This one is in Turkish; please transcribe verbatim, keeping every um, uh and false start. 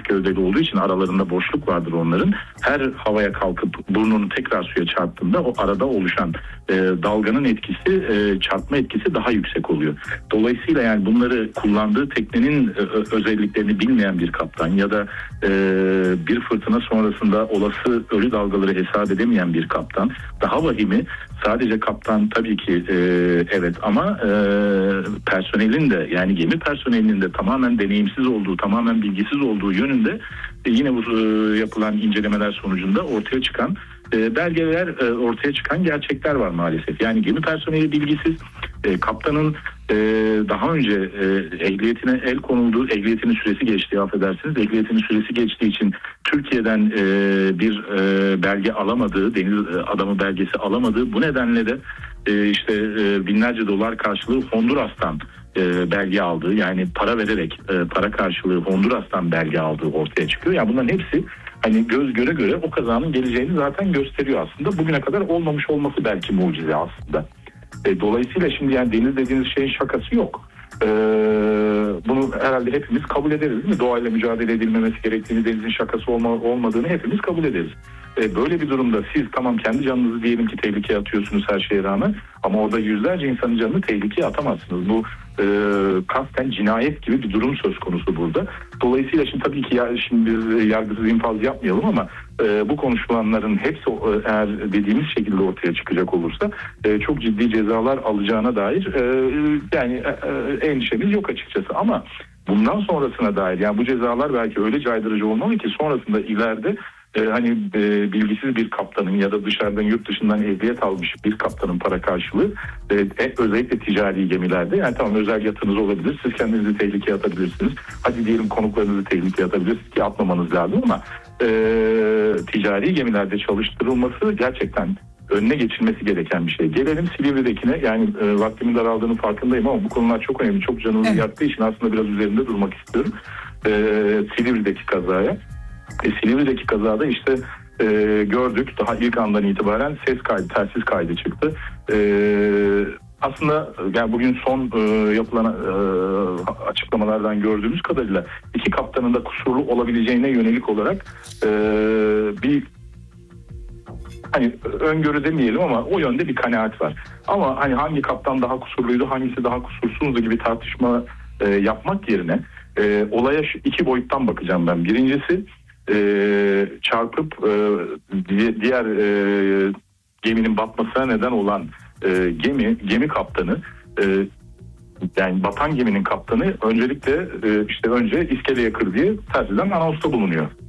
gövdeli olduğu için aralarında boşluk vardır onların. Her havaya kalkıp burnunu tekrar suya çarptığında o arada oluşan e, dalganın etkisi, e, çarpma etkisi daha yüksek oluyor. Dolayısıyla yani bunları kullandığı teknenin e, özelliklerini bilmeyen bir kaptan ya da e, bir fırtına sonrasında olası ölü dalgaları hesap edemeyen bir kaptan, daha vahimi sadece kaptan tabii ki e, evet ama e, personelin de, yani gemi personelinin de tamamen deneyimsiz olduğu, tamamen bilgisiz olduğu yönünde e, yine bu e, yapılan incelemeler sonucunda ortaya çıkan e, belgeler, e, ortaya çıkan gerçekler var maalesef. Yani gemi personeli bilgisiz, e, kaptanın e, daha önce e, ehliyetine el konulduğu, ehliyetinin süresi geçti, affedersiniz, ehliyetinin süresi geçtiği için Türkiye'den e, bir e, belge alamadığı, deniz adamı belgesi alamadığı, bu nedenle de e, işte e, binlerce dolar karşılığı Honduras'tan e, belge aldığı, yani para vererek e, para karşılığı Honduras'tan belge aldığı ortaya çıkıyor. Yani bunların hepsi hani göz göre göre o kazanın geleceğini zaten gösteriyor aslında. Bugüne kadar olmamış olması belki mucize aslında. E, dolayısıyla şimdi yani deniz dediğiniz şeyin şakası yok. Ee, bunu herhalde hepimiz kabul ederiz değil mi? Doğayla mücadele edilmemesi gerektiğini, denizin şakası olma, olmadığını hepimiz kabul ederiz. Ee, böyle bir durumda siz tamam kendi canınızı diyelim ki tehlikeye atıyorsunuz her şeye rağmen, ama orada yüzlerce insanın canını tehlikeye atamazsınız. Bu e, kasten cinayet gibi bir durum söz konusu burada. Dolayısıyla şimdi tabii ki ya, şimdi biz yargısız infaz yapmayalım ama e, bu konuşulanların hepsi e, eğer dediğimiz şekilde ortaya çıkacak olursa e, çok ciddi cezalar alacağına dair e, yani e, endişemiz yok açıkçası. Ama bundan sonrasına dair, yani bu cezalar belki öyle caydırıcı olmalı ki sonrasında ileride e, hani e, bilgisiz bir kaptanın ya da dışarıdan, yurt dışından ehliyet almış bir kaptanın para karşılığı e, özellikle ticari gemilerde, yani tamam özel yatınız olabilir, siz kendinizi tehlikeye atabilirsiniz, hadi diyelim konuklarınızı tehlikeye atabilirsiniz ki atmamanız lazım, ama e, ticari gemilerde çalıştırılması gerçekten önüne geçilmesi gereken bir şey. Gelelim Silivri'dekine, yani e, vaktimin daraldığının farkındayım ama bu konular çok önemli, çok canımızı evet. yaktığı için aslında biraz üzerinde durmak istiyorum. E, Silivri'deki kazaya. E, Silivri'deki kazada işte e, gördük, daha ilk andan itibaren ses kaydı, telsiz kaydı çıktı. E, aslında yani bugün son e, yapılan e, açıklamalardan gördüğümüz kadarıyla iki kaptanın da kusurlu olabileceğine yönelik olarak e, bir hani öngörü demeyelim ama o yönde bir kanaat var. Ama hani hangi kaptan daha kusurluydu, hangisi daha kusursuzdu gibi tartışma e, yapmak yerine e, olaya şu iki boyuttan bakacağım ben. Birincisi e, çarpıp e, diğer e, geminin batmasına neden olan e, gemi gemi kaptanı, e, yani batan geminin kaptanı öncelikle e, işte önce iskeleye kır diye telsizden anonsta bulunuyor.